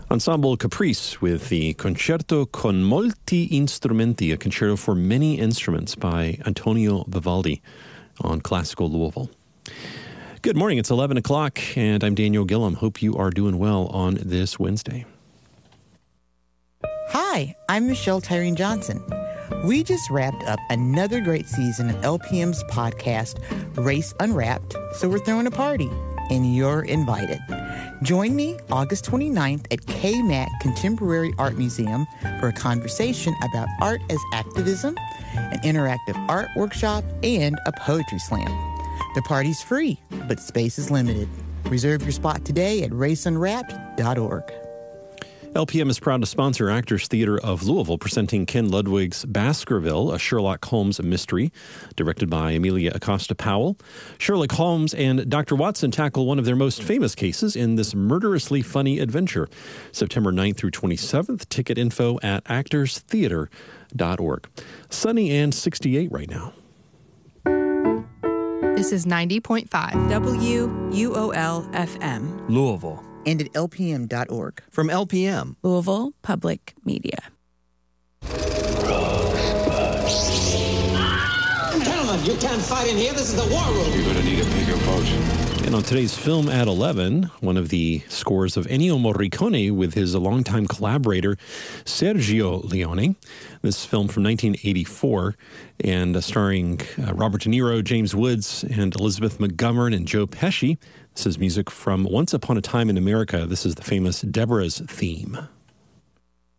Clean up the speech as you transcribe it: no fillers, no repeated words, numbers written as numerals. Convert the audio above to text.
Ensemble Caprice with the Concerto con molti strumenti, a concerto for many instruments by Antonio Vivaldi on Classical Louisville. Good morning, it's 11 o'clock, and I'm Daniel Gillum. Hope you are doing well on this Wednesday. Hi, I'm Michelle Tyreen Johnson. We just wrapped up another great season of LPM's podcast, Race Unwrapped, so we're throwing a party, and you're invited. Join me August 29th at KMAC Contemporary Art Museum for a conversation about art as activism, an interactive art workshop, and a poetry slam. The party's free, but space is limited. Reserve your spot today at raceunwrapped.org. LPM is proud to sponsor Actors Theater of Louisville, presenting Ken Ludwig's Baskerville, a Sherlock Holmes mystery, directed by Amelia Acosta Powell. Sherlock Holmes and Dr. Watson tackle one of their most famous cases in this murderously funny adventure. September 9th through 27th. Ticket info at actorstheater.org. Sunny and 68 right now. This is 90.5 WUOL-FM. Louisville. And at lpm.org. From LPM. Louisville Public Media. Gentlemen, you can't fight in here. This is the war room. You're going to need a bigger boat. And on today's Film at 11, one of the scores of Ennio Morricone with his longtime collaborator, Sergio Leone. This film from 1984, and starring Robert De Niro, James Woods, and Elizabeth McGovern, and Joe Pesci. This is music from Once Upon a Time in America. This is the famous Deborah's theme.